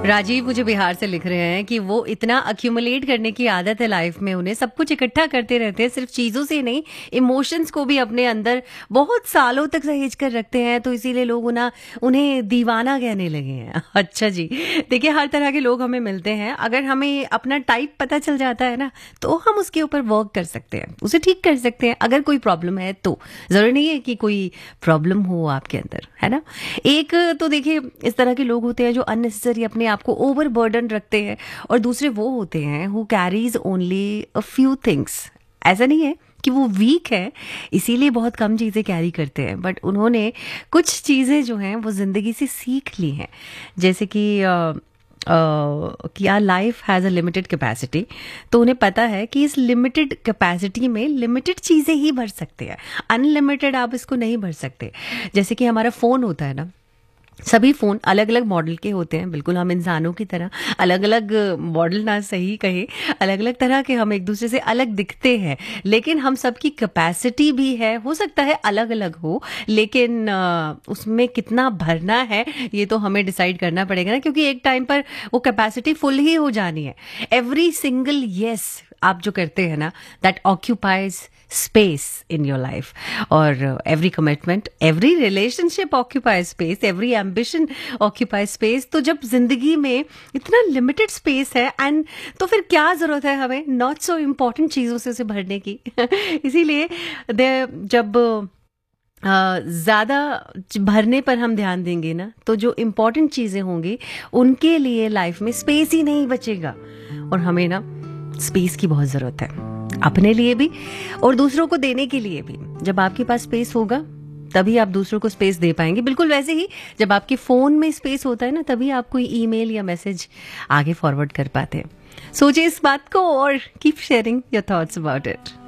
राजीव मुझे बिहार से लिख रहे हैं कि वो इतना अक्यूमुलेट करने की आदत है लाइफ में, उन्हें सब कुछ इकट्ठा करते रहते हैं, सिर्फ चीजों से नहीं इमोशंस को भी अपने अंदर बहुत सालों तक सहेज कर रखते हैं, तो इसीलिए लोग उन्हें दीवाना कहने लगे हैं। अच्छा जी, देखिए हर तरह के लोग हमें मिलते हैं, अगर हमें अपना टाइप पता चल जाता है ना तो हम उसके ऊपर वर्क कर सकते हैं, उसे ठीक कर सकते हैं। अगर कोई प्रॉब्लम है तो जरूरी नहीं है कि कोई प्रॉब्लम हो आपके अंदर, है ना। एक तो देखिए इस तरह के लोग होते हैं जो अननेसेसरी अपने आपको ओवर बर्डन रखते हैं, और दूसरे वो होते हैं who carries only a few things. ऐसा नहीं है कि वो वीक है इसीलिए बहुत कम चीज़ें कैरी करते हैं, बट उन्होंने कुछ चीज़ें जो हैं वो ज़िंदगी से सीख ली हैं, जैसे कि क्या life has a limited capacity. तो उन्हें पता है कि इस लिमिटेड कैपेसिटी में लिमिटेड चीज़ें ही भर सकते हैं, अनलिमिटेड आप इसको नहीं भर सकते। जैसे कि हमारा फ़ोन होता है ना, सभी फ़ोन अलग अलग मॉडल के होते हैं, बिल्कुल हम इंसानों की तरह अलग अलग मॉडल ना सही कहे, अलग अलग तरह के हम एक दूसरे से अलग दिखते हैं, लेकिन हम सबकी कैपेसिटी भी है, हो सकता है अलग अलग हो, लेकिन उसमें कितना भरना है ये तो हमें डिसाइड करना पड़ेगा ना, क्योंकि एक टाइम पर वो कैपेसिटी फुल ही हो जानी है। एवरी सिंगल येस आप जो करते हैं ना, that occupies space in your life, और every commitment, every relationship occupies space, every ambition occupies space. तो जब जिंदगी में इतना लिमिटेड स्पेस है एंड तो फिर क्या जरूरत है हमें नॉट सो इम्पॉर्टेंट चीजों से उसे भरने की। इसीलिए जब ज़्यादा भरने पर हम ध्यान देंगे ना, तो जो इम्पोर्टेंट चीज़ें होंगी उनके लिए लाइफ में स्पेस ही नहीं बचेगा, और हमें ना स्पेस की बहुत ज़रूरत है, अपने लिए भी और दूसरों को देने के लिए भी। जब आपके पास स्पेस होगा तभी आप दूसरों को स्पेस दे पाएंगे। बिल्कुल वैसे ही जब आपके फ़ोन में स्पेस होता है ना, तभी आप कोई ईमेल या मैसेज आगे फॉरवर्ड कर पाते हैं। सोचिए इस बात को और keep sharing your thoughts about it.